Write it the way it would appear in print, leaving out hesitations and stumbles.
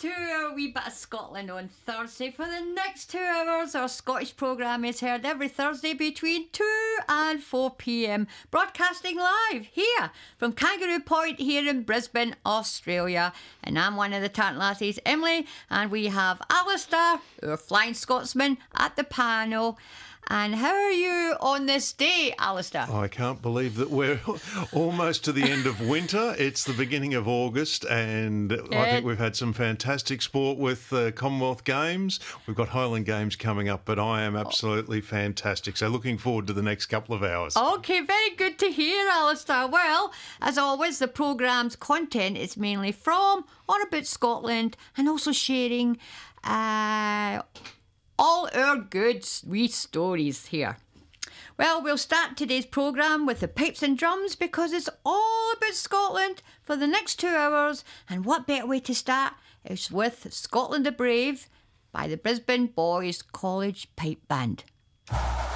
to our wee bit of Scotland on Thursday. For the next 2 hours, our Scottish programme is heard every Thursday between 2 and 4 p.m, broadcasting live here from Kangaroo Point here in Brisbane, Australia. And I'm one of the Tartlassies, Emily, and we have Alistair, our Flying Scotsman, at the panel. And how are you on this day, Alistair? I can't believe that we're almost to the end of winter. It's the beginning of August, and I think we've had some fantastic sport with the Commonwealth Games. We've got Highland Games coming up, but I am absolutely fantastic. So looking forward to the next couple of hours. Okay, very good to hear, Alistair. Well, as always, the programme's content is mainly from or about Scotland, and also sharing all our good wee stories here. Well, we'll start today's programme with the pipes and drums because it's all about Scotland for the next 2 hours. And what better way to start is with Scotland the Brave by the Brisbane Boys College Pipe Band.